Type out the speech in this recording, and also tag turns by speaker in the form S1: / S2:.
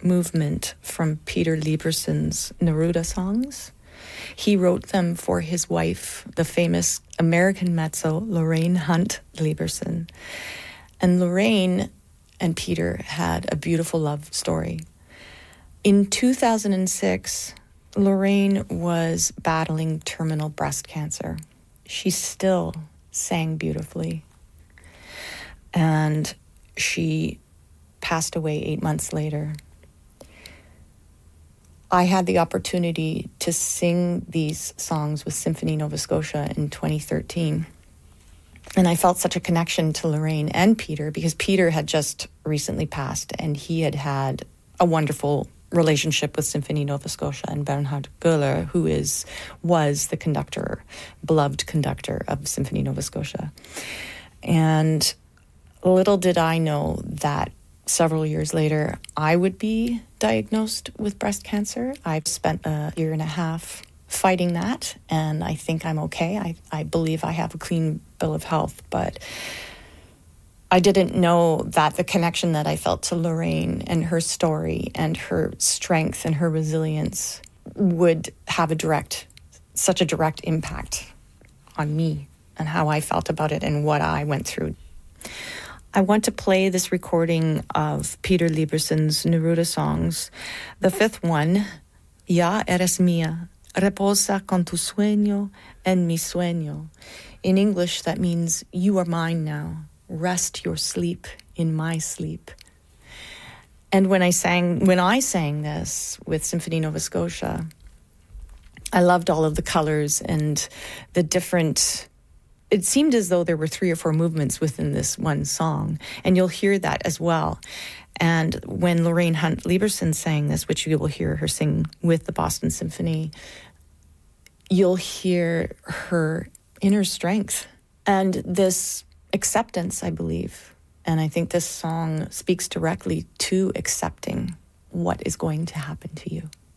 S1: movement from Peter Lieberson's Neruda songs. He wrote them for his wife, the famous American mezzo Lorraine Hunt Lieberson. And Lorraine and Peter had a beautiful love story. In 2006, Lorraine was battling terminal breast cancer. She still sang beautifully. And she passed away 8 months later. I had the opportunity to sing these songs with Symphony Nova Scotia in 2013. And I felt such a connection to Lorraine and Peter because Peter had just recently passed and he had had a wonderful relationship with Symphony Nova Scotia and Bernhard Göhler, who was the conductor, beloved conductor of Symphony Nova Scotia. And little did I know that several years later, I would be diagnosed with breast cancer. I've spent a year and a half fighting that, and I think I'm okay. I believe I have a clean bill of health, but I didn't know that the connection that I felt to Lorraine and her story and her strength and her resilience would have such a direct impact on me and how I felt about it and what I went through. I want to play this recording of Peter Lieberson's Neruda songs. The fifth one, Ya eres mía, reposa con tu sueño en mi sueño. In English, that means, you are mine now. Rest your sleep in my sleep. And when I sang this with Symphony Nova Scotia, I loved all of the colors and the different. It seemed as though there were 3 or 4 movements within this one song, and you'll hear that as well. And when Lorraine Hunt Lieberson sang this, which you will hear her sing with the Boston Symphony, you'll hear her inner strength and this acceptance, I believe. And I think this song speaks directly to accepting what is going to happen to you.